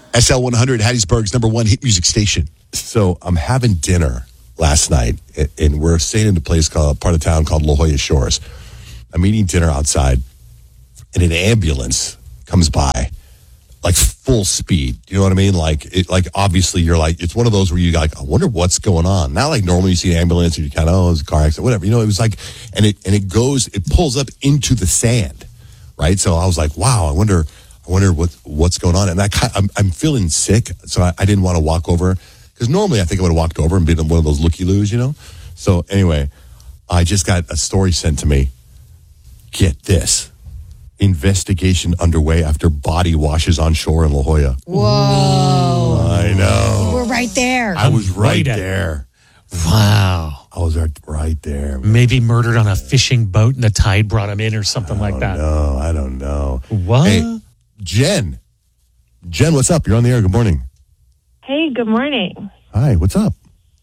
SL 100, Hattiesburg's number one hit music station. So I'm having dinner last night, and we're staying in a place called part of town called La Jolla Shores. I'm eating dinner outside, and an ambulance comes by, like full speed. You know what I mean? Like obviously you're like, it's one of those where you like, I wonder what's going on. Not like normally you see an ambulance and you kind of, oh, it's a car accident, whatever. You know, it was like, and it pulls up into the sand, right? So I was like, wow, I wonder what's going on. And I'm feeling sick, so I didn't want to walk over, because normally I think I would have walked over and been one of those looky-loos, you know? So anyway, I just got a story sent to me. Get this. Investigation underway after body washes on shore in La Jolla. Whoa. I know. We're right there. I was right there. Wow. I was right there. Maybe murdered on a fishing boat and the tide brought him in or something like that. No, I don't know. What? Hey, Jen, what's up? You're on the air. Good morning. Hey, good morning. Hi, what's up?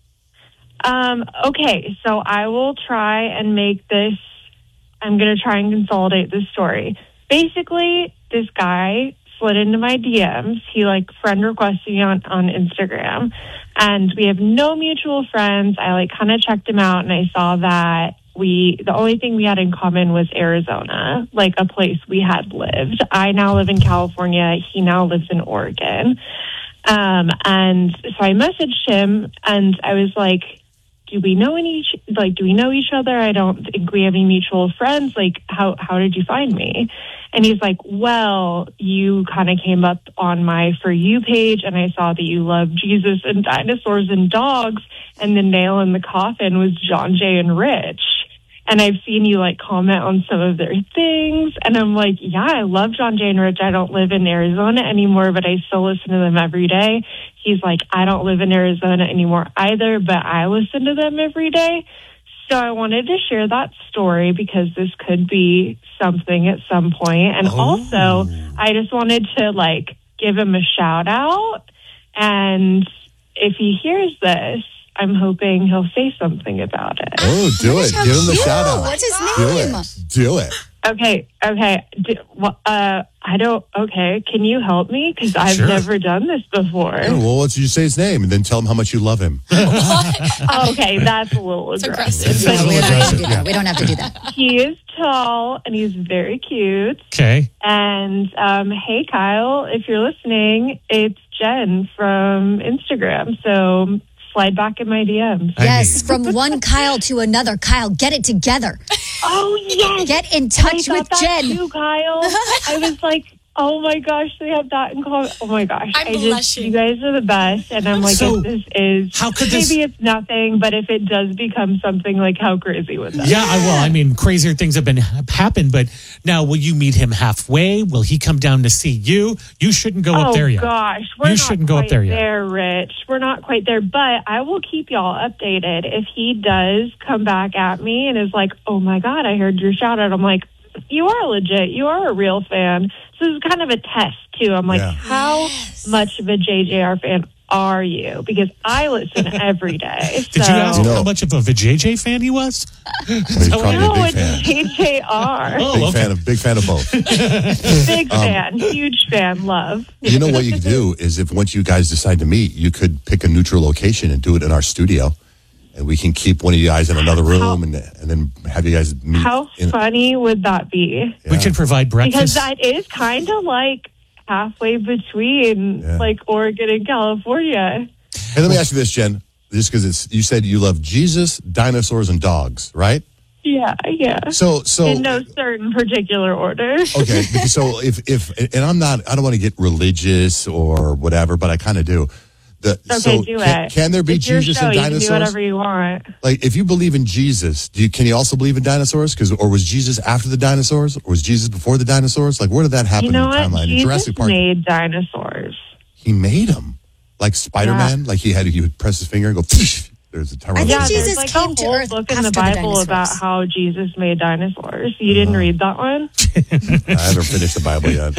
Okay, so I will try and make this, I'm going to try and consolidate this story. Basically, this guy slid into my DMs. He friend requested me on Instagram, and we have no mutual friends. I kind of checked him out, and I saw that the only thing we had in common was Arizona, a place we had lived. I now live in California. He now lives in Oregon. And so I messaged him, and I was like, do we know each other? I don't think we have any mutual friends. How did you find me? And he's like, well, you kind of came up on my For You page, and I saw that you love Jesus and dinosaurs and dogs, and the nail in the coffin was John Jay and Rich. And I've seen you comment on some of their things. And I'm like, yeah, I love John Jay and Rich. I don't live in Arizona anymore, but I still listen to them every day. He's like, I don't live in Arizona anymore either, but I listen to them every day. So I wanted to share that story because this could be something at some point. And also, I just wanted to give him a shout out. And if he hears this, I'm hoping he'll say something about it. Oh, do it. Give him a shout out. What's his name? Do it. Okay. Can you help me? Because I've never done this before. Yeah, well, let's just say his name and then tell him how much you love him. Okay, that's a little aggressive. We don't have to do that. He is tall and he's very cute. Okay. And hey, Kyle, if you're listening, it's Jen from Instagram. So slide back in my DMs. Yes, from one Kyle to another. Kyle, get it together. Oh, yes. Get in touch with Jen. Too, Kyle. I was like, oh my gosh, they have that in common. Oh my gosh. I'm blushing. You guys are the best. And I'm like, So, this is, how could maybe it's nothing, but if it does become something, how crazy would that be? Yeah, crazier things have happened, but now will you meet him halfway? Will he come down to see you? You shouldn't go up there yet. Oh gosh, we're not shouldn't go quite up there yet. there, Rich. We're not quite there, but I will keep y'all updated. If he does come back at me and is like, oh my God, I heard your shout out. I'm like, you are legit. You are a real fan. So this is kind of a test, too. I'm like, how much of a JJR fan are you? Because I listen every day. Did you ask him how much of a VJJ fan he was? He's probably No, a big it's fan. JJR. Oh, Big fan of both. Big fan. Huge fan. Love. You know what you could do is if once you guys decide to meet, you could pick a neutral location and do it in our studio. And we can keep one of you guys in another room and then have you guys meet. How funny would that be? Yeah. We can provide breakfast. Because that is kind of halfway between Oregon and California. Hey, let me ask you this, Jen. Just because you said you love Jesus, dinosaurs, and dogs, right? Yeah. So in no certain particular order. Okay. So if and I don't want to get religious or whatever, but I kind of do. Do it. Can there be it's your Jesus show. and dinosaurs? You can do whatever you want. If you believe in Jesus, can you also believe in dinosaurs? Or was Jesus after the dinosaurs? Or was Jesus before the dinosaurs? Where did that happen You know in the what? timeline? Jesus in Jurassic Park, made dinosaurs. he made them. Like Spider-Man? He would press his finger and go, there's a I think Yeah, Jesus there's came a to whole Earth book in after the the Bible dinosaurs. about how Jesus made dinosaurs. You didn't read that one? I haven't finished the Bible yet.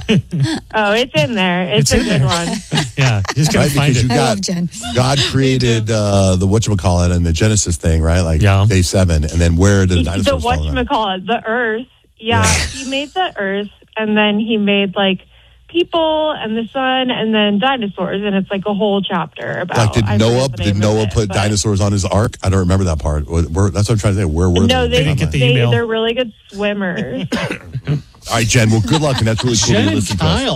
Oh, it's in there. It's a good one. Yeah, just gotta Right? find Because it. I love Jen. God created the whatchamacallit and the Genesis thing, right? Day 7. And then where did the dinosaurs fall in? The Earth. Yeah, he made the Earth, and then he made people and the sun and then dinosaurs, and it's like a whole chapter about. Like, did I Noah forget the name of it, put but- dinosaurs on his ark? I don't remember that part. That's what I'm trying to say. Where were No, they? they didn't get the email. They're really good swimmers. All right, Jen. Well, good luck, and that's really cool. Jen to and listen to us. Kyle.